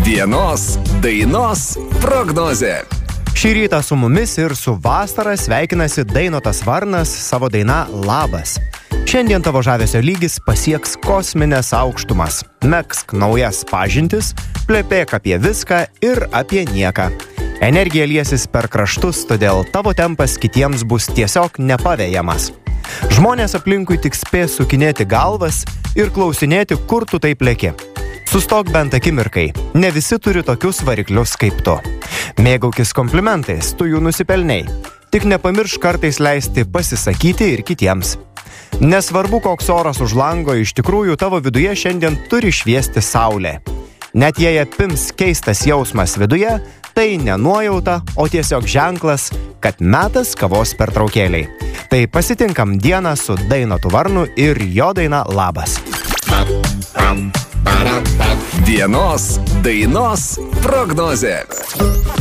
Dienos dainos prognozė. Šį rytą su mumis ir su vasara sveikinasi Dainotas Varnas savo daina Labas. Šiandien tavo žavesio lygis pasieks kosminės aukštumas. Megzk naujas pažintis, plepėk apie viską ir apie nieką. Energija liesis per kraštus, todėl tavo tempas kitiems bus tiesiog nepavėjamas. Žmonės aplinkui tik spės sukinėti galvas ir klausinėti, kur tu taip leki. Sustok bent akimirkai, ne visi turi tokius variklius kaip tu. Mėgaukis komplimentais, tu jų nusipelnei. Tik nepamiršk kartais leisti pasisakyti ir kitiems. Nesvarbu, koks oras už lango, iš tikrųjų tavo viduje šiandien turi šviesti saulė. Net jei apims keistas jausmas viduje, tai ne nuojauta, o tiesiog ženklas, kad metas kavos pertraukėliai. Tai pasitinkam dieną su Dainotu Varnu ir jo daina Labas. Dienos dainos prognozė.